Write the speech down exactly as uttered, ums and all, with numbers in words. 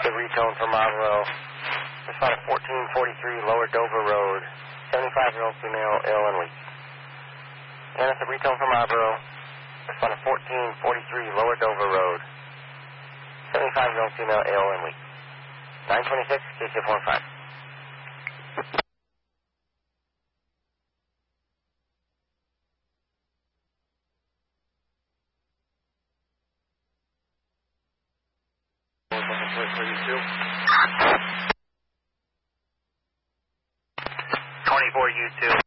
The retone for Marlboro. Responded fourteen forty-three Lower Dover Road. seventy-five-year-old female, ill and weak. And it's a retone for Marlboro. Responded fourteen forty-three Lower Dover Road. seventy-five-year-old female, ill and weak. nine twenty-six, K C four five. twenty-four U two.